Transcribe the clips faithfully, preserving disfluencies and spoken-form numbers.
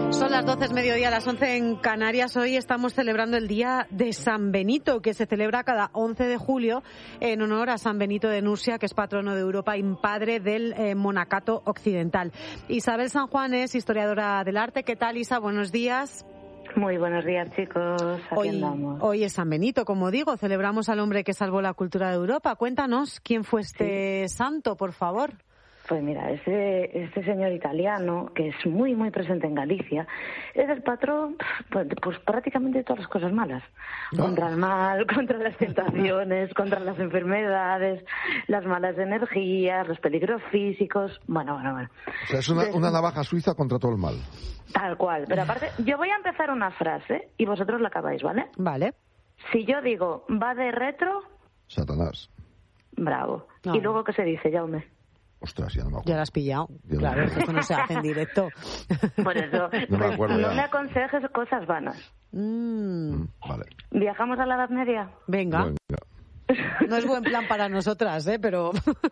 Son las doce, mediodía, las once en Canarias. Hoy estamos celebrando el Día de San Benito, que se celebra cada once de julio en honor a San Benito de Nursia, que es patrono de Europa y padre del eh, monacato occidental. Isabel San Juan es historiadora del arte. ¿Qué tal, Isa? Buenos días. Muy buenos días, chicos. Aquí hoy, andamos. Hoy es San Benito, como digo. Celebramos al hombre que salvó la cultura de Europa. Cuéntanos quién fue este sí. santo, por favor. Pues mira, este, este señor italiano, que es muy, muy presente en Galicia, es el patrón, pues, pues prácticamente de todas las cosas malas. ¿No? Contra el mal, contra las tentaciones, contra las enfermedades, las malas energías, los peligros físicos. Bueno, bueno, bueno. O sea, es una, una navaja suiza contra todo el mal. Tal cual. Pero aparte, yo voy a empezar una frase y vosotros la acabáis, ¿vale? Vale. Si yo digo, va de retro... Satanás. Bravo. No. ¿Y luego qué se dice, Jaume? Ostras, ya no me acuerdo. Ya la has pillado. Ya claro, no. es que eso no se hace en directo. Por eso, no me pues, acuerdo no ya. me aconsejes cosas vanas. Mm. Mm, vale. ¿Viajamos a la Edad Media? Venga. Venga. No es buen plan para nosotras, ¿eh? Pero...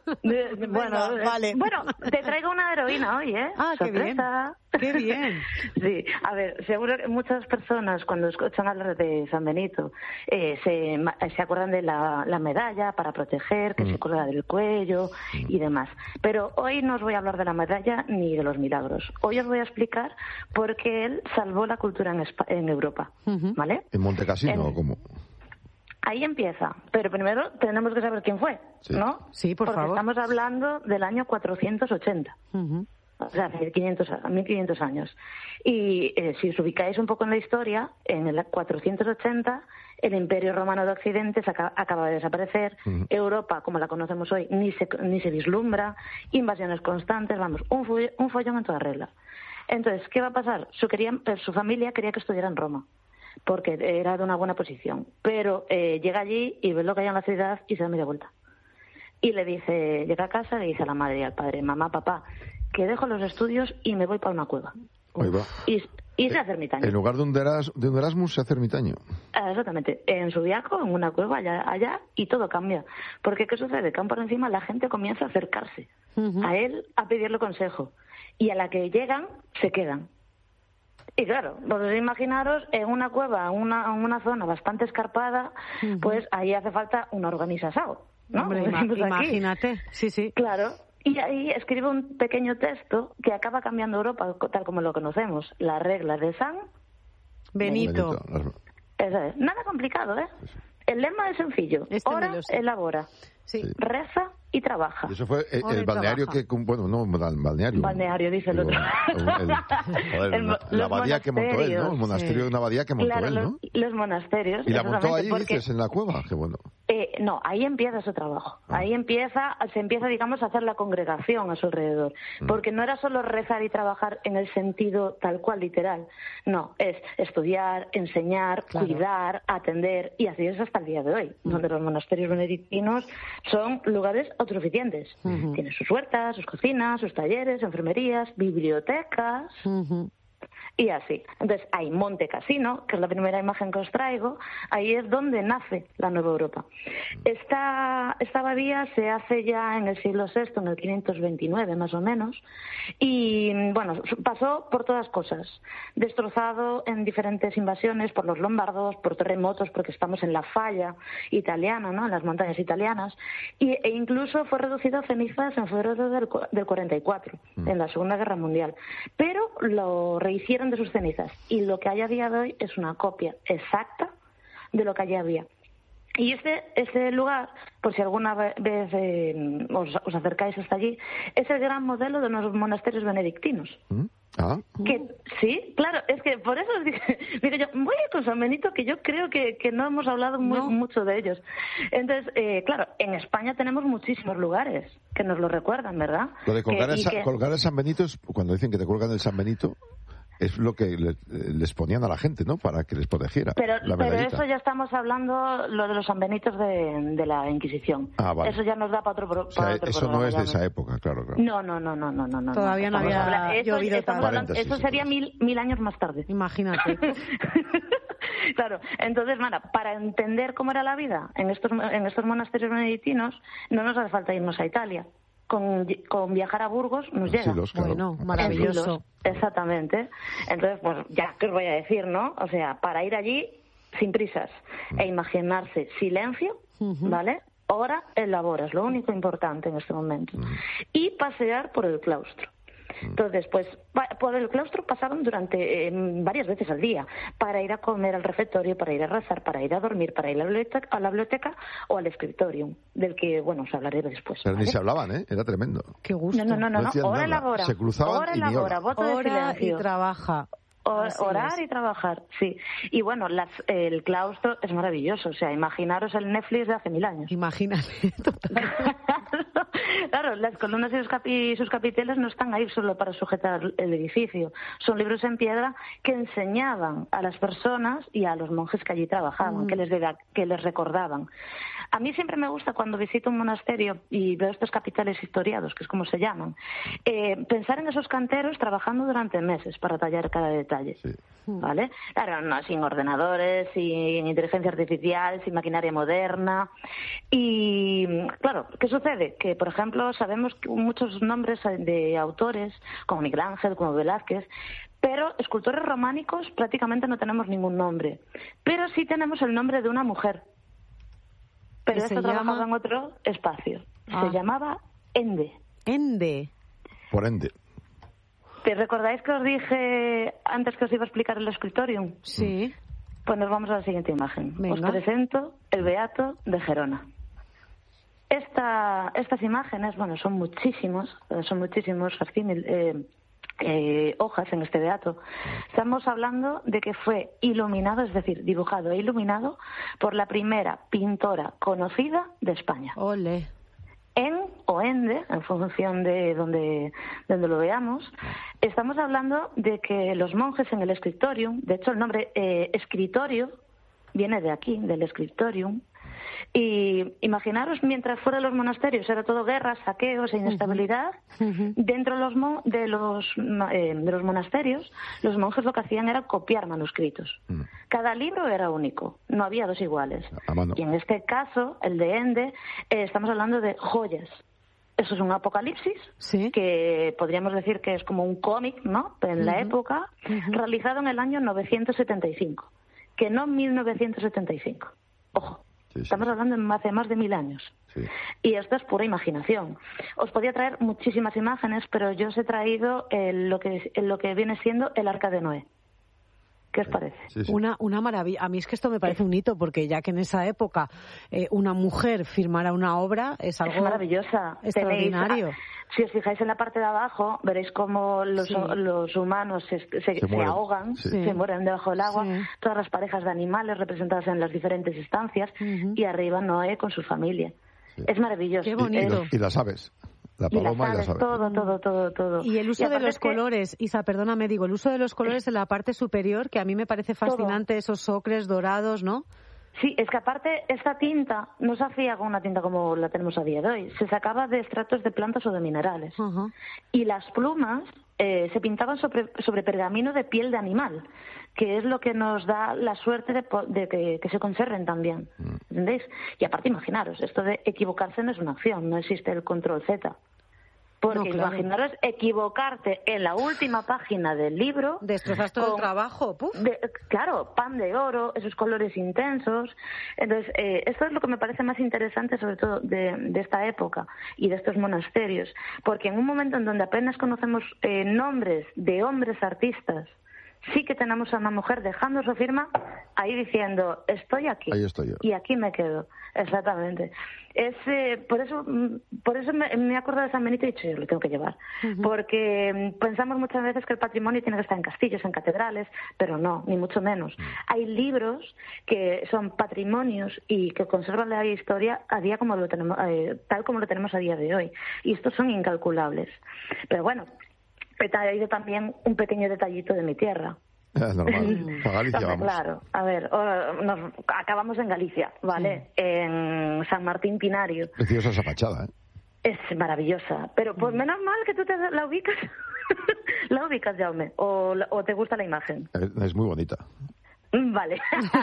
bueno, Venga, vale. bueno, te traigo una heroína hoy, ¿eh? Ah, qué bien. Sorpresa. Qué bien. Sí, a ver, seguro que muchas personas cuando escuchan hablar de San Benito eh, se, se acuerdan de la, la medalla para proteger, que mm. se cuelga del cuello mm. y demás. Pero hoy no os voy a hablar de la medalla ni de los milagros. Hoy os voy a explicar por qué él salvó la cultura en, Espa- en Europa, uh-huh. ¿vale? ¿En Montecassino en... o cómo? Ahí empieza, pero primero tenemos que saber quién fue, sí. ¿no? Sí, por Porque favor. Estamos hablando del año cuatrocientos ochenta. Uh-huh. O sea, hace mil quinientos años. Y eh, si os ubicáis un poco en la historia, en el cuatrocientos ochenta el Imperio Romano de Occidente se acaba, acaba de desaparecer, uh-huh. Europa, como la conocemos hoy, ni se, ni se vislumbra, invasiones constantes, vamos, un, foll- un follón en toda regla. Entonces, ¿qué va a pasar? Su, quería, su familia quería que estudiara en Roma, porque era de una buena posición. Pero eh, llega allí y ve lo que hay en la ciudad y se da media vuelta. Y le dice, llega a casa y le dice a la madre y al padre, mamá, papá, que dejo los estudios y me voy para una cueva. Ahí va. Y, y se hace ermitaño. En lugar de un, Eras, de un Erasmus se hace ermitaño. Ah, exactamente. En su viaje, en una cueva, allá, allá, y todo cambia. Porque, ¿qué sucede? Que por encima la gente comienza a acercarse uh-huh. a él a pedirle consejo. Y a la que llegan, se quedan. Y claro, vosotros imaginaros en una cueva, en una, en una zona bastante escarpada, uh-huh. pues ahí hace falta una organiza asao, ¿no? Hombre, ima- imagínate, sí, sí. Claro, y ahí escribe un pequeño texto que acaba cambiando Europa tal como lo conocemos. Las reglas de San Benito. Benito. Eso es. Nada complicado, ¿eh? El lema es sencillo. Este Ora, elabora. Sí. Reza y trabaja. Y eso fue el, Ora el y balneario trabaja. que... Bueno, no, el balneario. Balneario, dice el Digo, otro. el- el- joder, El- la, la los abadía que montó él, ¿no? El monasterio sí. de una abadía que montó Claro, él, los, ¿no? los monasterios. Y la montó exactamente, allí, porque, dices, en la cueva. Qué bueno. eh, no, ahí empieza su trabajo. Ah. Ahí empieza, se empieza, digamos, a hacer la congregación a su alrededor. Mm. Porque no era solo rezar y trabajar en el sentido tal cual, literal. No, es estudiar, enseñar, Claro. cuidar, atender, y así es hasta el día de hoy, Mm. donde los monasterios benedictinos son lugares autosuficientes. Uh-huh. Tienen sus huertas, sus cocinas, sus talleres, enfermerías, bibliotecas... Uh-huh. Y así. Entonces hay Monte Cassino, que es la primera imagen que os traigo. Ahí es donde nace la Nueva Europa. Esta, esta abadía se hace ya en el siglo sexto, en el quinientos veintinueve más o menos. Y bueno, pasó por todas cosas. Destrozado en diferentes invasiones por los lombardos, por terremotos, porque estamos en la falla italiana, ¿no? En las montañas italianas. Y, e incluso fue reducido a cenizas en febrero del, del cuarenta y cuatro, mm. en la Segunda Guerra Mundial. Pero lo rehicieron de sus cenizas, y lo que hay a día de hoy es una copia exacta de lo que allí había. Y este, este lugar, por si alguna vez eh, os, os acercáis hasta allí, es el gran modelo de los monasterios benedictinos. ¿Mm? Ah. Que, sí, claro, es que por eso os dije, mire, yo voy a con San Benito, que yo creo que, que no hemos hablado muy, no. mucho de ellos. Entonces, eh, claro, en España tenemos muchísimos lugares que nos lo recuerdan, ¿verdad? Lo de colgar, que, el, que... colgar el San Benito es, cuando dicen que te cuelgan el San Benito, es lo que le, les ponían a la gente, ¿no? Para que les protegiera. Pero, la pero medallita. eso ya estamos hablando, lo de los sanbenitos de, de la Inquisición. Ah, vale. Eso ya nos da para otro, pro, O sea, para otro eso programa, no es de ya esa me... época, claro, claro. No, no, no, no, no, no. Todavía no, no había habla... eso, llovido estamos tanto. hablando... Eso sería mil, mil años más tarde. Imagínate. Claro, entonces, Mara, para entender cómo era la vida en estos, en estos monasterios benedictinos, no nos hace falta irnos a Italia. con, con viajar a Burgos nos llega. Silos, claro. Bueno, maravilloso. Silos, exactamente. Entonces, pues ya que os voy a decir, ¿no? O sea, para ir allí sin prisas e imaginarse silencio, uh-huh. ¿vale? Hora en labor, es lo único importante en este momento. Uh-huh. Y pasear por el claustro. Entonces, pues por el claustro pasaban durante eh, varias veces al día para ir a comer al refectorio, para ir a rezar, para ir a dormir, para ir a la biblioteca, a la biblioteca o al escritorio, del que, bueno, os hablaré después. Pero ¿vale? ni se hablaban, ¿eh? Era tremendo. Qué gusto. No, no, no, no. no Hora elabora. Se cruzaban hora y ni elabora, hora. voto de Hora silencio. y trabaja. O, orar es. Y trabajar, sí. Y bueno, las, el claustro es maravilloso. O sea, imaginaros el Netflix de hace mil años. Imagínate, total. Claro, las columnas y sus, capi, sus capiteles no están ahí solo para sujetar el edificio. Son libros en piedra que enseñaban a las personas y a los monjes que allí trabajaban, mm. que, les, que les recordaban. A mí siempre me gusta cuando visito un monasterio y veo estos capiteles historiados, que es como se llaman, eh, pensar en esos canteros trabajando durante meses para tallar cada detalle. Sí. ¿Vale? Claro, no, sin ordenadores, sin inteligencia artificial, sin maquinaria moderna. Y, claro, ¿qué sucede? Que, por ejemplo, sabemos que muchos nombres de autores, como Miguel Ángel, como Velázquez, pero escultores románicos prácticamente no tenemos ningún nombre. Pero sí tenemos el nombre de una mujer. Pero esto trabajaba en otro espacio. Ah. Se llamaba Ende. Ende. Por ende. ¿Te recordáis que os dije antes que os iba a explicar el escritorium? Sí. Pues nos vamos a la siguiente imagen. Venga. Os presento el Beato de Gerona. Esta, estas imágenes, bueno, son muchísimos, son muchísimos eh, eh, hojas en este Beato. Estamos hablando de que fue iluminado, es decir, dibujado e iluminado por la primera pintora conocida de España. Ole. En o ende, en función de donde, donde lo veamos, estamos hablando de que los monjes en el escritorium, de hecho el nombre eh, escritorio viene de aquí, del scriptorium, y imaginaros mientras fuera de los monasterios era todo guerras, saqueos e inestabilidad, uh-huh. dentro de los, mo- de, los, eh, de los monasterios los monjes lo que hacían era copiar manuscritos. Uh-huh. Cada libro era único, no había dos iguales. Y en este caso, el de Ende, eh, estamos hablando de joyas. Eso es un apocalipsis, ¿sí? Que podríamos decir que es como un cómic, ¿no? En uh-huh. la época, uh-huh. realizado en el año novecientos setenta y cinco, que no mil novecientos setenta y cinco. Ojo. Sí, sí. Estamos hablando de hace más de mil años. Sí. Y esto es pura imaginación. Os podía traer muchísimas imágenes, pero yo os he traído eh, lo que eh, lo que viene siendo el Arca de Noé. ¿Qué os parece? Sí, sí. Una, una maravilla. A mí es que esto me parece un hito, porque ya que en esa época eh, una mujer firmara una obra es algo es maravillosa. Extraordinario. Tenéis, si os fijáis en la parte de abajo, veréis cómo los, sí. los humanos se, se, se, se ahogan, sí. se mueren debajo del agua, sí. todas las parejas de animales representadas en las diferentes instancias, uh-huh. y arriba Noé con su familia. Sí. Es maravilloso. Qué bonito. Y, y, y las aves. La paloma y las aves. Todo, todo, todo, todo. Y el uso y de los que... colores, Isa, perdóname, digo, el uso de los colores en la parte superior, que a mí me parece fascinante, todo. Esos ocres dorados, ¿no? Sí, es que aparte esta tinta no se hacía con una tinta como la tenemos a día de hoy, se sacaba de extractos de plantas o de minerales. Uh-huh. Y las plumas eh, se pintaban sobre, sobre pergamino de piel de animal, que es lo que nos da la suerte de, de que, que se conserven también, ¿entendéis? Y aparte, imaginaros, esto de equivocarse no es una opción, no existe el control Z. Porque no, claro. imaginaros equivocarte en la última página del libro. Destrozas todo el trabajo. Puf. De, claro, pan de oro, esos colores intensos. Entonces, eh, esto es lo que me parece más interesante, sobre todo, de, de esta época y de estos monasterios. Porque en un momento en donde apenas conocemos eh, nombres de hombres artistas, sí que tenemos a una mujer dejando su firma ahí diciendo, estoy aquí. Ahí estoy yo. Y aquí me quedo. Exactamente. Es, eh, por eso por eso me, me he acordado de San Benito y he dicho, yo lo tengo que llevar. Uh-huh. Porque pensamos muchas veces que el patrimonio tiene que estar en castillos, en catedrales, pero no, ni mucho menos. Uh-huh. Hay libros que son patrimonios y que conservan la historia a día como lo tenemos, eh, tal como lo tenemos a día de hoy. Y estos son incalculables. Pero bueno, he traído también un pequeño detallito de mi tierra. Es normal. A Galicia vamos. Claro, a ver, nos acabamos en Galicia, ¿vale? Sí. En San Martín Pinario. Preciosa esa fachada, ¿eh? Es maravillosa, pero pues menos mal que tú te la ubicas. ¿La ubicas, Jaume? ¿O, ¿O te gusta la imagen? Es, es muy bonita. Vale.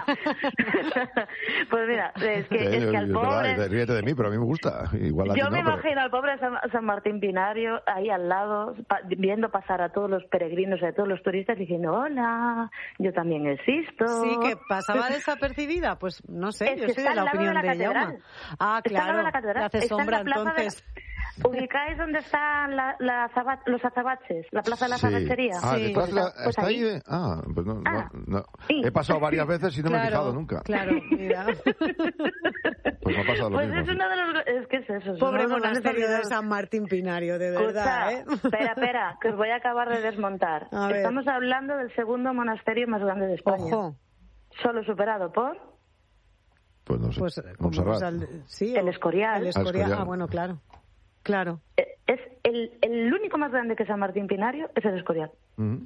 Pues mira, es que, eh, es que al pobre... Verdad, ríete de mí, pero a mí me gusta. Igual a Yo ti me no, pero... imagino al pobre San, San Martín Pinario ahí al lado, pa, viendo pasar a todos los peregrinos y a todos los turistas diciendo, hola, yo también existo. Sí, que pasaba desapercibida, pues no sé, es yo que soy está de la al lado opinión de la de Jaume. catedral. Ah, Está al lado claro, de la catedral. le hace Está en sombra la plaza entonces. de la... ¿Ubicáis dónde están la, la azaba- los azabaches? La plaza de la Sí. azabachería. Ah, Sí. detrás de la- Pues está ahí. ahí. de- Ah, pues no, Ah, no, no. sí. He pasado varias veces y no me he Claro, fijado nunca. Claro, mira. Pues me ha pasado lo Pues mismo. es sí. uno de los... Es que es eso. es Pobre uno de los monasterio de grandes San Martín Pinario, de verdad, ¿eh? Escucha, espera, espera, que os voy a acabar de desmontar. A ver. Estamos hablando del segundo monasterio más grande de España. Ojo, Solo superado por Pues no sé. pues como Montserrat. o sea, el- sí, El o- Escorial. El Ah, Escorial, Escorial. ah, bueno, claro. Claro. Eh, es el, el único más grande que San Martín Pinario es el Escorial. Mm.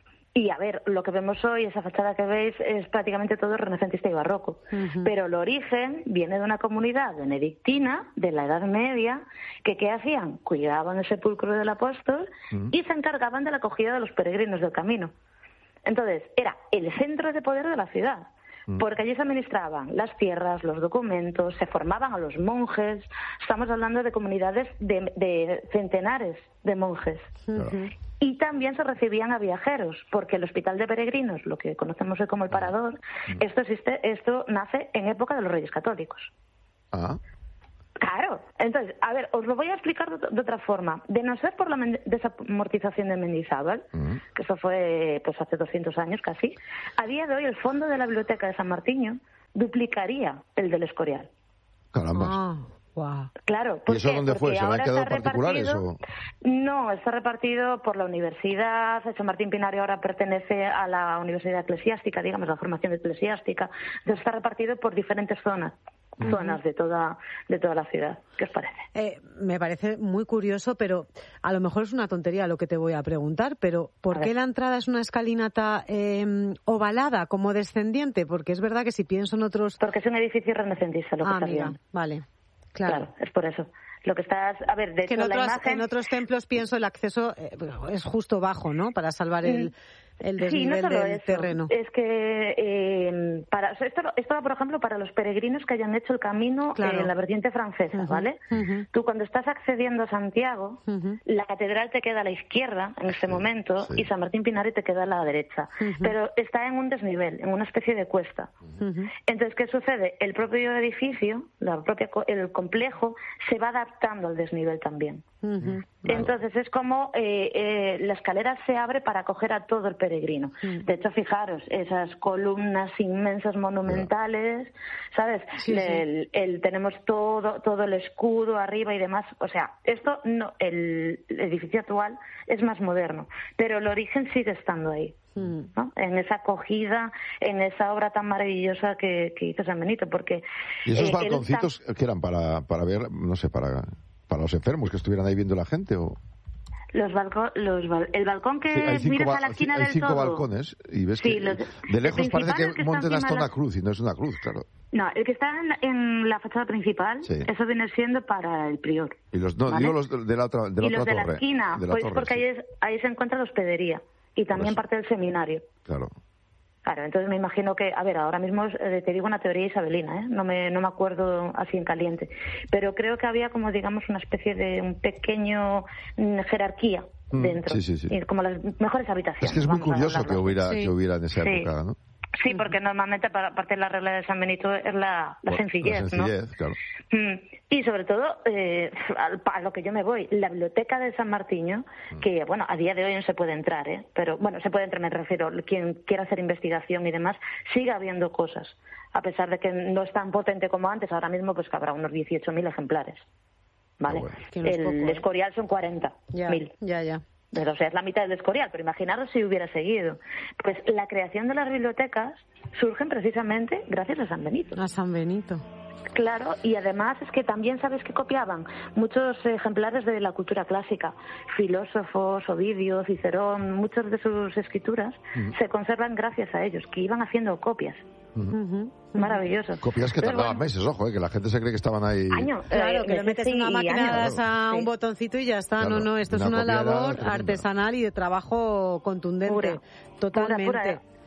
Y a ver, lo que vemos hoy, esa fachada que veis, es prácticamente todo renacentista y barroco. Ujú. Pero el origen viene de una comunidad benedictina de la Edad Media que, ¿qué hacían? Cuidaban el sepulcro del apóstol Mm. y se encargaban de la acogida de los peregrinos del camino. Entonces, era el centro de poder de la ciudad. Porque allí se administraban las tierras, los documentos, se formaban a los monjes. Estamos hablando de comunidades de, de centenares de monjes. Claro. Y también se recibían a viajeros, porque el hospital de peregrinos, lo que conocemos hoy como el Parador, esto existe, esto nace en época de los Reyes Católicos. Ah, Claro. Entonces, a ver, os lo voy a explicar de, de otra forma. De no ser por la men- desamortización de Mendizábal, Mm. que eso fue pues hace doscientos años casi, a día de hoy el fondo de la biblioteca de San Martiño duplicaría el del Escorial. caramba. Ah, guau. Claro, ¿Y ¿por eso qué? dónde fue? Porque ¿Se lo han ahora quedado está particulares repartido- o...? No, está repartido por la universidad. San Martín Pinario ahora pertenece a la Universidad Eclesiástica, digamos, la formación eclesiástica. Entonces está repartido por diferentes zonas, zonas de toda de toda la ciudad. ¿Qué os parece? Eh, me parece muy curioso, pero a lo mejor es una tontería lo que te voy a preguntar, pero ¿por A qué ver. la entrada es una escalinata eh, ovalada, como descendiente? Porque es verdad que si pienso en otros... Porque es un edificio renacentista lo que Ah, está mira, bien. vale, Claro. claro. es por eso. Lo que estás, a ver, de Que en, hecho la otros, imagen en otros templos pienso el acceso eh, es justo bajo, ¿no? Para salvar el, el Sí, no desnivel solo del eso. terreno. Es que eh, para o sea, esto, esto va, por ejemplo, para los peregrinos que hayan hecho el camino Claro. en la vertiente francesa, Ujú, ¿vale? ujú. Tú cuando estás accediendo a Santiago, Ujú. la catedral te queda a la izquierda en este momento sí. y San Martín Pinario te queda a la derecha. Ujú. Pero está en un desnivel, en una especie de cuesta. Ujú. Entonces, ¿qué sucede? El propio edificio, la propia, co- el complejo, se va adaptando al desnivel también. Ujú. Entonces es como eh, eh, la escalera se abre para acoger a todo el peregrino. Mm. De hecho, fijaros, esas columnas inmensas monumentales, ¿sabes? Sí, sí. El, el- tenemos todo todo el escudo arriba y demás. O sea, esto no, el, el edificio actual es más moderno, pero el origen sigue estando ahí. Mm. ¿No? En esa acogida, en esa obra tan maravillosa que, que hizo San Benito, porque ¿Y esos eh, él balconcitos que eran para, para ver, no sé, para, para los enfermos que estuvieran ahí viendo la gente? O... Los balco- los bal- el balcón que Sí, hay cinco, miras ba- a la esquina hay del cinco todo. balcones y ves Sí, que los- de lejos el parece principal, que el que está monten hasta encima de una la- cruz y no es una cruz, claro. No, el que está en, en la fachada principal, Sí. eso viene siendo para el prior. Y los, no, ¿Vale? digo los de de la otra, de la y los otra de la torre. esquina, de la pues torre, porque sí, ahí, es- ahí se encuentra la hospedería y también eso. parte del seminario. Claro. Claro, entonces me imagino que, a ver, ahora mismo eh, te digo una teoría isabelina, ¿eh? No me, no me acuerdo así en caliente, pero creo que había como, digamos, una especie de un pequeño mm, jerarquía Mm, dentro, sí, sí, sí. y como las mejores habitaciones. Es que es muy vamos a curioso que hablarlo. hubiera, Sí. que hubiera en esa Sí. época, ¿no? Sí, porque normalmente para parte de la regla de San Benito es la, la Por- sencillez, la sencillez, claro. ¿no? Mm, Y sobre todo, eh, al- a lo que yo me voy, la biblioteca de San Martiño, que bueno, a día de hoy no se puede entrar, ¿eh? Pero bueno, se puede entrar, me refiero, quien quiera hacer investigación y demás, sigue habiendo cosas, a pesar de que no es tan potente como antes, ahora mismo pues que habrá unos dieciocho mil ejemplares, ¿vale? Ah, bueno. Que no es El poco, ¿eh? Escorial son cuarenta Ya, mil. ya, ya. Pero, o sea, es la mitad del Escorial, pero imaginaros si hubiera seguido. Pues la creación de las bibliotecas surgen precisamente gracias a San Benito. A San Benito. Claro, y además es que también sabes que copiaban muchos ejemplares de la cultura clásica, filósofos, Ovidio, Cicerón, muchas de sus escrituras se conservan gracias a ellos, que iban haciendo copias. Ujú. Maravilloso. Copias que Entonces, tardaban bueno, meses, ojo, eh, que la gente se cree que estaban ahí... años. Claro, eh, que le metes sí, en una máquina, años. das a Sí. un botoncito y ya está. Claro, No, no, esto una es una copiadora labor tremenda. artesanal y de trabajo contundente. Pura. Totalmente. Pura, pura.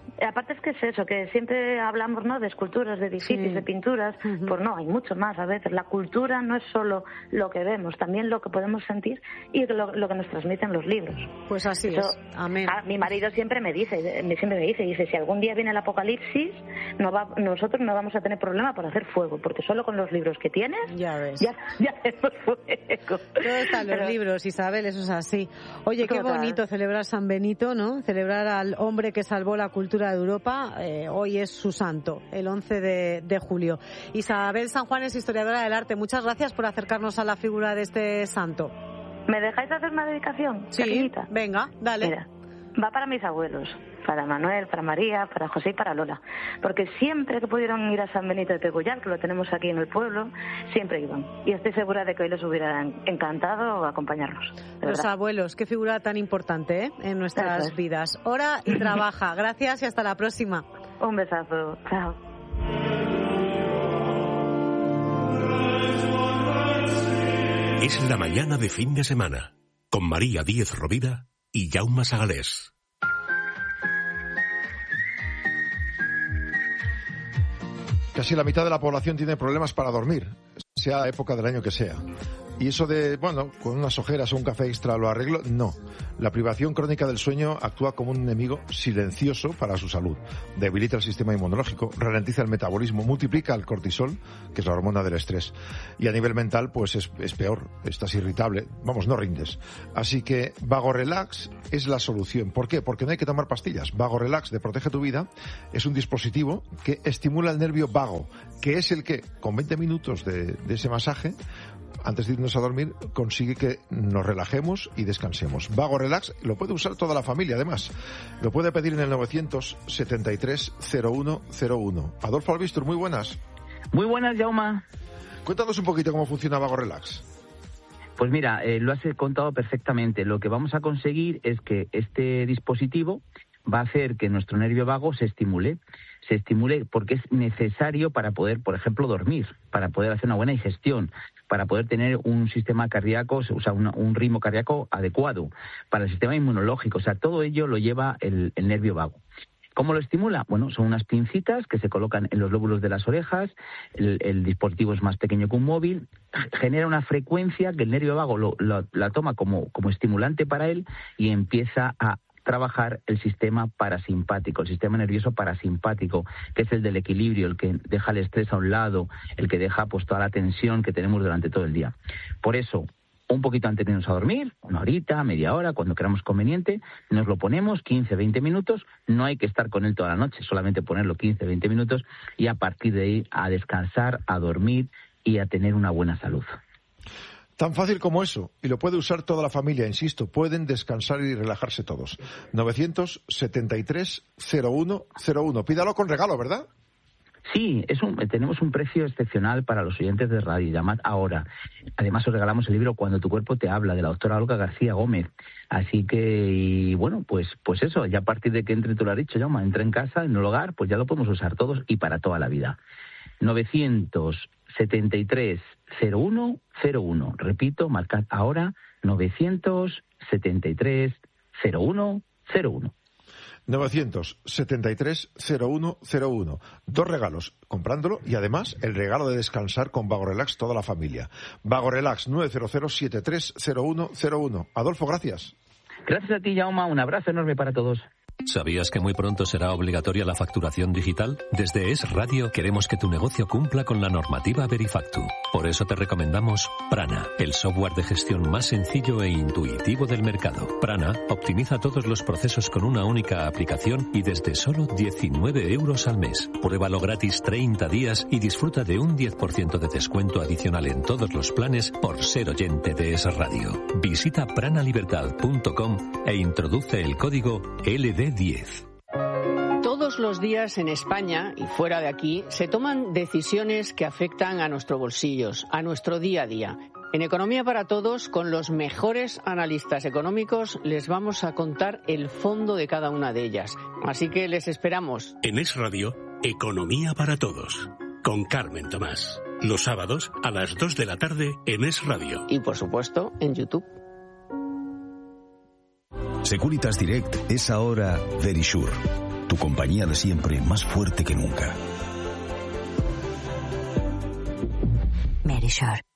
Aparte es que es eso, que siempre hablamos, ¿no?, de esculturas, de edificios, sí. de pinturas. Uh-huh. Pues no, hay mucho más a veces. La cultura no es solo lo que vemos, también lo que podemos sentir y lo, lo que nos transmiten los libros. Pues así eso, es. Amén. A, mi marido siempre me dice, siempre me dice, dice, si algún día viene el apocalipsis, no va, nosotros no vamos a tener problema por hacer fuego, porque solo con los libros que tienes, ya ves, ya, ya hacemos fuego. Todo está en los Pero, libros, Isabel, eso es así. Oye, qué total. bonito celebrar San Benito, ¿no? Celebrar al hombre que salvó la cultura de Europa. Eh, hoy es su santo, el once de julio. Isabel San Juan es historiadora del arte. Muchas gracias por acercarnos a la figura de este santo. ¿Me dejáis hacer una dedicación? Sí, pequeñita? Venga, dale. Mira, va para mis abuelos, para Manuel, para María, para José y para Lola. Porque siempre que pudieron ir a San Benito de Pegullar, que lo tenemos aquí en el pueblo, siempre iban. Y estoy segura de que hoy les hubiera encantado acompañarnos. Los verdad. abuelos, qué figura tan importante, ¿eh?, en nuestras es. vidas. Ora y trabaja. Gracias y hasta la próxima. Un besazo. Chao. Es la mañana de fin de semana, con María Díez Rovira y Jaume Sagalés. Casi la mitad de la población tiene problemas para dormir, sea época del año que sea. Y eso de, bueno, con unas ojeras o un café extra lo arreglo, no. La privación crónica del sueño actúa como un enemigo silencioso para su salud. Debilita el sistema inmunológico, ralentiza el metabolismo, multiplica el cortisol, que es la hormona del estrés. Y a nivel mental, pues es, es peor, estás irritable, vamos, no rindes. Así que Vago Relax es la solución. ¿Por qué? Porque no hay que tomar pastillas. Vago Relax de Protege tu Vida es un dispositivo que estimula el nervio vago, que es el que, con veinte minutos de, de ese masaje, antes de irnos a dormir, consigue que nos relajemos y descansemos. Vago Relax lo puede usar toda la familia, además. Lo puede pedir en el novecientos setenta y tres cero uno cero uno. Adolfo Albistur, muy buenas. Muy buenas, Jaume. Cuéntanos un poquito cómo funciona Vago Relax. Pues mira, eh, lo has contado perfectamente. Lo que vamos a conseguir es que este dispositivo va a hacer que nuestro nervio vago se estimule. Se estimule porque es necesario para poder, por ejemplo, dormir, para poder hacer una buena digestión, para poder tener un sistema cardíaco, o sea, un, un ritmo cardíaco adecuado, para el sistema inmunológico. O sea, todo ello lo lleva el, el nervio vago. ¿Cómo lo estimula? Bueno, son unas pincitas que se colocan en los lóbulos de las orejas, el, el dispositivo es más pequeño que un móvil, genera una frecuencia que el nervio vago lo, lo, la toma como, como estimulante para él y empieza a trabajar el sistema parasimpático, el sistema nervioso parasimpático, que es el del equilibrio, el que deja el estrés a un lado, el que deja pues toda la tensión que tenemos durante todo el día. Por eso, un poquito antes de irnos a dormir, una horita, media hora, cuando queramos conveniente, nos lo ponemos quince, veinte minutos, no hay que estar con él toda la noche, solamente ponerlo quince, veinte minutos y a partir de ahí a descansar, a dormir y a tener una buena salud. Tan fácil como eso, y lo puede usar toda la familia, insisto, pueden descansar y relajarse todos. novecientos setenta y tres cero uno cero uno. Pídalo con regalo, ¿verdad? Sí, es un, tenemos un precio excepcional para los oyentes de radio. Llamad ahora. Además, os regalamos el libro Cuando tu cuerpo te habla, de la doctora Olga García Gómez. Así que, y bueno, pues pues eso, ya a partir de que entre, tú lo has dicho, Jaume, entra en casa, en el hogar, pues ya lo podemos usar todos y para toda la vida. novecientos setenta y tres cero uno cero uno. Repito, marcad ahora novecientos setenta y tres cero uno cero uno. novecientos setenta y tres cero uno cero uno. Dos regalos, comprándolo y además el regalo de descansar con Vago Relax toda la familia. Vago Relax nueve cero cero siete tres cero uno cero uno. Adolfo, gracias. Gracias a ti, Jaume. Un abrazo enorme para todos. ¿Sabías que muy pronto será obligatoria la facturación digital? Desde Es Radio queremos que tu negocio cumpla con la normativa Verifactu. Por eso te recomendamos Prana, el software de gestión más sencillo e intuitivo del mercado. Prana optimiza todos los procesos con una única aplicación y desde solo diecinueve euros al mes. Pruébalo gratis treinta días y disfruta de un diez por ciento de descuento adicional en todos los planes por ser oyente de Es Radio. Visita pranalibertad punto com e introduce el código L D diez. Todos los días en España y fuera de aquí se toman decisiones que afectan a nuestros bolsillos, a nuestro día a día. En Economía para Todos, con los mejores analistas económicos, les vamos a contar el fondo de cada una de ellas. Así que les esperamos. En Es Radio, Economía para Todos, con Carmen Tomás. Los sábados a las dos de la tarde en Es Radio. Y por supuesto, en YouTube. Securitas Direct es ahora Verisure. tu compañía de siempre más fuerte que nunca. Medisure.